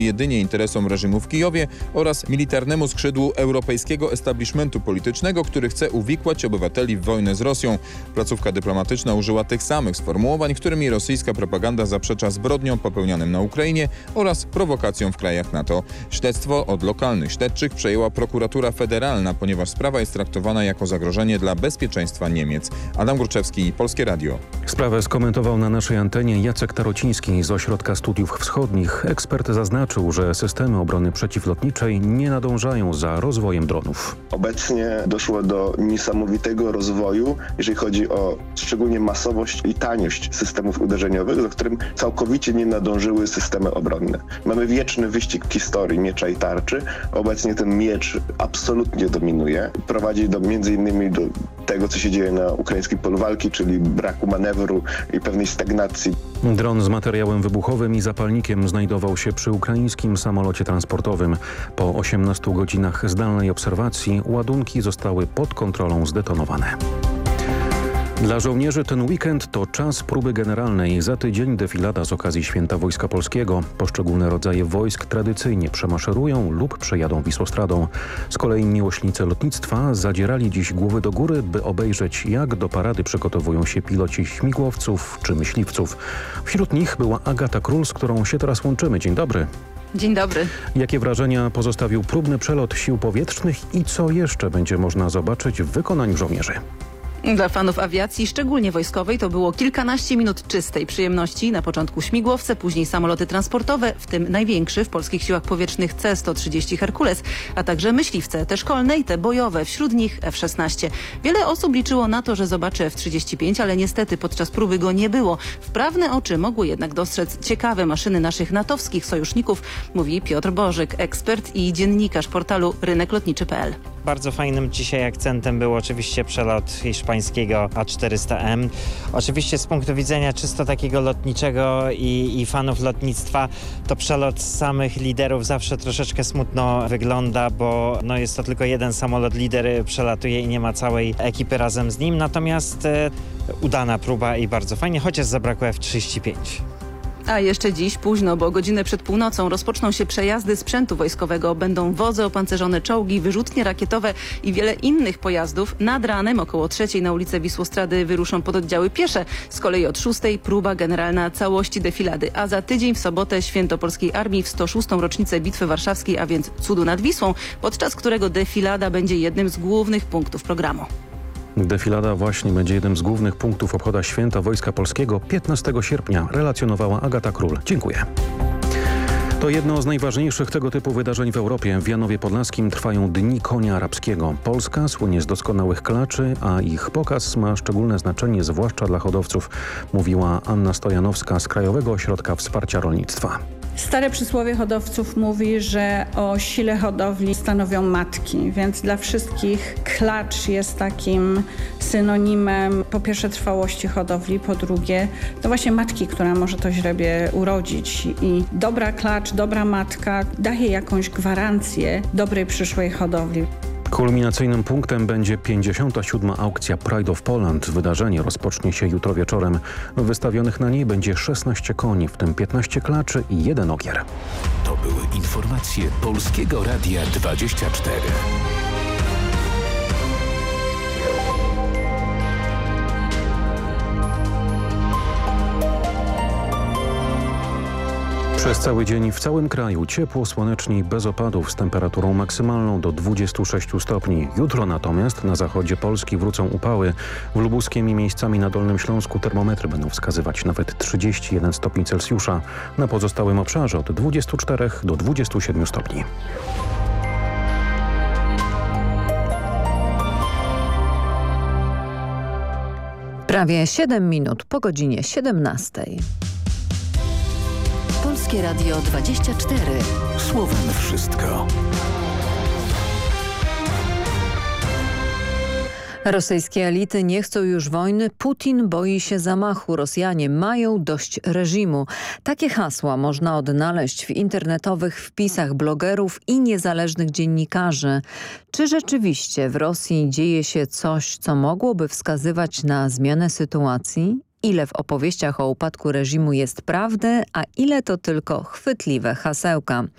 jedynie interesom reżimu w Kijowie oraz militarnemu skrzydłu europejskiego establishmentu politycznego, który chce uwikłać obywateli w wojnę z Rosją. Placówka dyplomatyczna użyła tych samych sformułowań, którymi rosyjska propaganda zaprzecza zbrodniom popełnianym na Ukrainie oraz prowokacjom w krajach NATO. Śledztwo od lokalnych śledczych przejęła prokuratura federalna, ponieważ sprawa jest traktowana jako zagrożenie dla bezpieczeństwa Niemiec. Adam Górczewski, Polskie Radio. Sprawę skomentował na naszej antenie Jacek Tarociński z Ośrodka Studiów Wschodnich. Ekspert zaznaczył, że systemy obrony przeciwlotniczej nie nadążają za rozwojem dronów. Obecnie doszło do niesamowitego rozwoju, jeżeli chodzi o szczególnie masowość i taniość systemów uderzeniowych, za którym całkowicie nie nadążyły systemy obronne. Mamy wieczny wyścig w historii miecza i tarczy. Obecnie ten miecz absolutnie dominuje. Prowadzi między innymi do tego, co się dzieje na ukraińskim polu walki, czyli braku manewru i pewnej stagnacji. Dron z materiałem wybuchowym i zapalnikiem znajdował się przy ukraińskim samolocie transportowym. Po 18 godzinach zdalnej obserwacji ładunki zostały pod kontrolą zdetonowane. Dla żołnierzy ten weekend to czas próby generalnej. Za tydzień defilada z okazji Święta Wojska Polskiego. Poszczególne rodzaje wojsk tradycyjnie przemaszerują lub przejadą Wisłostradą. Z kolei miłośnicy lotnictwa zadzierali dziś głowy do góry, by obejrzeć, jak do parady przygotowują się piloci śmigłowców czy myśliwców. Wśród nich była Agata Król, z którą się teraz łączymy. Dzień dobry. Dzień dobry. Jakie wrażenia pozostawił próbny przelot sił powietrznych i co jeszcze będzie można zobaczyć w wykonaniu żołnierzy? Dla fanów awiacji, szczególnie wojskowej, to było kilkanaście minut czystej przyjemności. Na początku śmigłowce, później samoloty transportowe, w tym największy w polskich siłach powietrznych C-130 Herkules, a także myśliwce, te szkolne i te bojowe, wśród nich F-16. Wiele osób liczyło na to, że zobaczy F-35, ale niestety podczas próby go nie było. Wprawne oczy mogły jednak dostrzec ciekawe maszyny naszych natowskich sojuszników, mówi Piotr Bożyk, ekspert i dziennikarz portalu ryneklotniczy.pl. Bardzo fajnym dzisiaj akcentem był oczywiście przelot hiszpańskiego A400M. Oczywiście z punktu widzenia czysto takiego lotniczego i fanów lotnictwa to przelot samych liderów zawsze troszeczkę smutno wygląda, bo jest to tylko jeden samolot, lider przelatuje i nie ma całej ekipy razem z nim. Natomiast udana próba i bardzo fajnie, chociaż zabrakło F-35. A jeszcze dziś późno, bo godzinę przed północą rozpoczną się przejazdy sprzętu wojskowego. Będą wozy opancerzone, czołgi, wyrzutnie rakietowe i wiele innych pojazdów. Nad ranem około 3:00 na ulicę Wisłostrady wyruszą pododdziały piesze. Z kolei od 6:00 próba generalna całości defilady. A za tydzień w sobotę święto Polskiej Armii w 106. rocznicę Bitwy Warszawskiej, a więc cudu nad Wisłą, podczas którego defilada będzie jednym z głównych punktów programu. Defilada właśnie będzie jednym z głównych punktów obchodu Święta Wojska Polskiego 15 sierpnia, relacjonowała Agata Król. Dziękuję. To jedno z najważniejszych tego typu wydarzeń w Europie. W Janowie Podlaskim trwają Dni Konia Arabskiego. Polska słynie z doskonałych klaczy, a ich pokaz ma szczególne znaczenie zwłaszcza dla hodowców, mówiła Anna Stojanowska z Krajowego Ośrodka Wsparcia Rolnictwa. Stare przysłowie hodowców mówi, że o sile hodowli stanowią matki, więc dla wszystkich klacz jest takim synonimem po pierwsze trwałości hodowli, po drugie to właśnie matki, która może to źrebie urodzić i dobra klacz, dobra matka daje jakąś gwarancję dobrej przyszłej hodowli. Kulminacyjnym punktem będzie 57. aukcja Pride of Poland. Wydarzenie rozpocznie się jutro wieczorem. Wystawionych na niej będzie 16 koni, w tym 15 klaczy i 1 ogier. To były informacje Polskiego Radia 24. Przez cały dzień w całym kraju ciepło, słonecznie i bez opadów z temperaturą maksymalną do 26 stopni. Jutro natomiast na zachodzie Polski wrócą upały. W Lubuskiem i miejscami na Dolnym Śląsku termometry będą wskazywać nawet 31 stopni Celsjusza. Na pozostałym obszarze od 24 do 27 stopni. Prawie 7 minut po godzinie 17. Polskie Radio 24. Słowem wszystko. Rosyjskie elity nie chcą już wojny, Putin boi się zamachu, Rosjanie mają dość reżimu. Takie hasła można odnaleźć w internetowych wpisach blogerów i niezależnych dziennikarzy. Czy rzeczywiście w Rosji dzieje się coś, co mogłoby wskazywać na zmianę sytuacji? Ile w opowieściach o upadku reżimu jest prawdy, a ile to tylko chwytliwe hasełka?